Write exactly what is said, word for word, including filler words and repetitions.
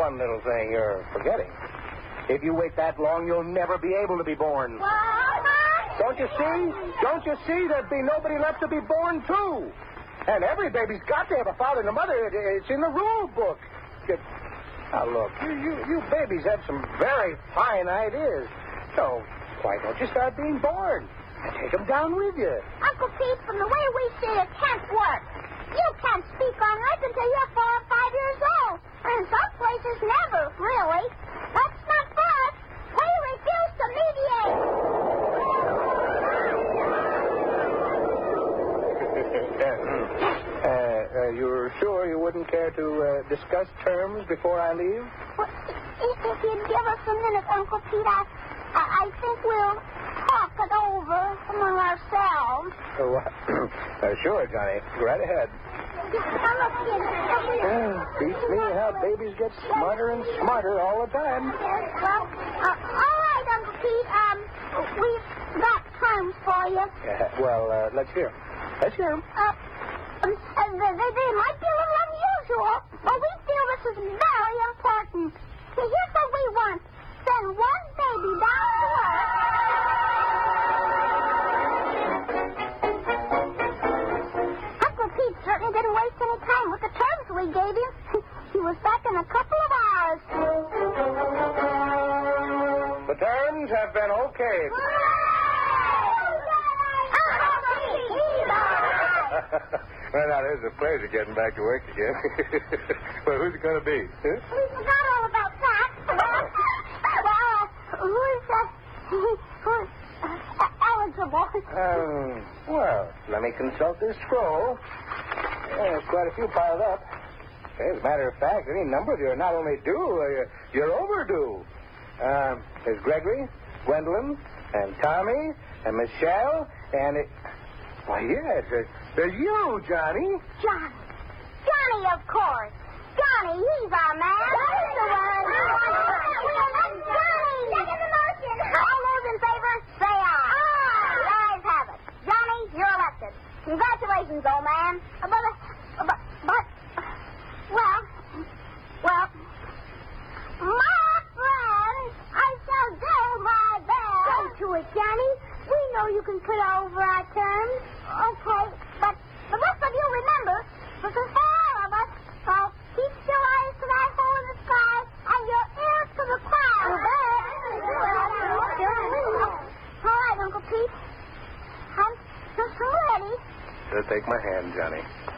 one little thing you're forgetting. If you wait that long, you'll never be able to be born. Don't you see? Don't you see? There'd be nobody left to be born, too. And every baby's got to have a father and a mother. It, it's in the rule book. It, now, look, you, you, you babies have some very fine ideas. So why don't you start being born? And take them down with you. Uncle Pete, from the way we see it, can't work. You can't speak on Earth until you're four or five years old. And in some places, never, really. That's not fair. We refuse to mediate. uh, uh, you're sure you wouldn't care to uh, discuss terms before I leave? Well, if, if you'd give us a minute, Uncle Pete, I, I, I think we'll talk it over among ourselves. Oh, uh, sure, Johnny. Go right ahead. Uh, beats me how babies get smarter and smarter all the time. Well, uh, all right, Uncle Pete. Um, we've got terms for you. Uh, well, uh, let's hear 'em. Let's hear 'em. Uh, um, uh, they, they might be a little unusual, but we feel this is very important. So here's what we want. Send one baby down to Earth. Uncle Pete certainly didn't waste any time with the terms we gave him. He was back in a couple of hours. The terms have been okayed. Well, now, there's a pleasure getting back to work again. Well, who's it going to be? Huh? We forgot all about that. Well, uh, who's, uh, who's uh, eligible? Um, well, let me consult this scroll. Yeah, there's quite a few piled up. As a matter of fact, any number of you are not only due, uh, you're, you're overdue. Um, there's Gregory, Gwendolyn, and Tommy, and Michelle, and it... Why, yes, there's, there's you, Johnny. Johnny. Johnny, of course. Johnny, he's our man. He's the one. Johnny! Second the motion. All those in favor, say aye. Aye. The ayes have it. Johnny, you're elected. Congratulations, old man. Uh, But, uh, but, but, well, well, my friends, I shall go my best. Go to it, Johnny. We know you can put over our terms. Okay, but the rest of you remember, this is for all of us, so keep your eyes to that hole in the sky and your ears to the clouds. All right, Uncle Pete. I'm just ready. Just take my hand, Johnny.